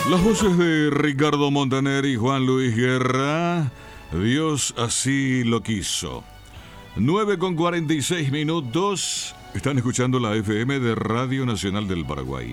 Las voces de Ricardo Montaner y Juan Luis Guerra, Dios así lo quiso. 9:46. Están escuchando la FM de Radio Nacional del Paraguay.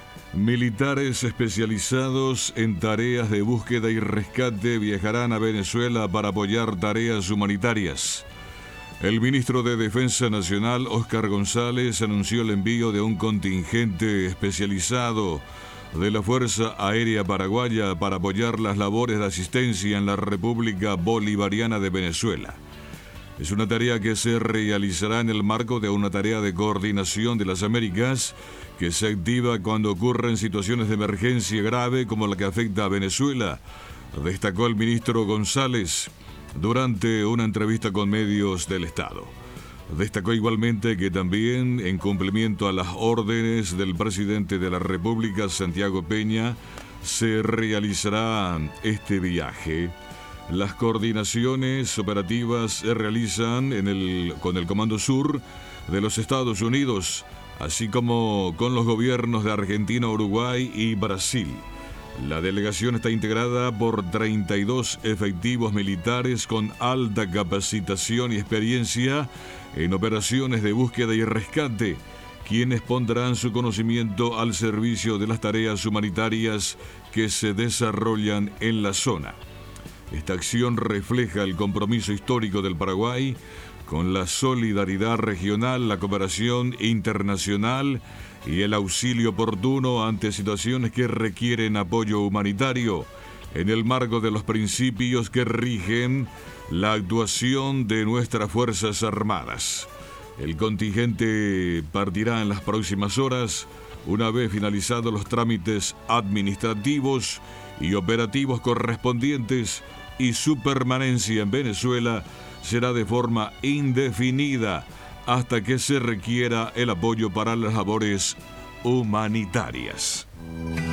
Militares especializados en tareas de búsqueda y rescate viajarán a Venezuela para apoyar tareas humanitarias. El ministro de Defensa Nacional, Óscar González, anunció el envío de un contingente especializado de la Fuerza Aérea Paraguaya para apoyar las labores de asistencia en la República Bolivariana de Venezuela. Es una tarea que se realizará en el marco de una tarea de coordinación de las Américas que se activa cuando ocurren situaciones de emergencia grave como la que afecta a Venezuela, destacó el ministro González durante una entrevista con medios del Estado. Destacó igualmente que también, en cumplimiento a las órdenes del presidente de la República, Santiago Peña, se realizará este viaje. Las coordinaciones operativas se realizan con el Comando Sur de los Estados Unidos, así como con los gobiernos de Argentina, Uruguay y Brasil. La delegación está integrada por 32 efectivos militares con alta capacitación y experiencia en operaciones de búsqueda y rescate, quienes pondrán su conocimiento al servicio de las tareas humanitarias que se desarrollan en la zona. Esta acción refleja el compromiso histórico del Paraguay con la solidaridad regional, la cooperación internacional y el auxilio oportuno ante situaciones que requieren apoyo humanitario, en el marco de los principios que rigen la actuación de nuestras Fuerzas Armadas. El contingente partirá en las próximas horas, una vez finalizados los trámites administrativos y operativos correspondientes, y su permanencia en Venezuela será de forma indefinida hasta que se requiera el apoyo para las labores humanitarias.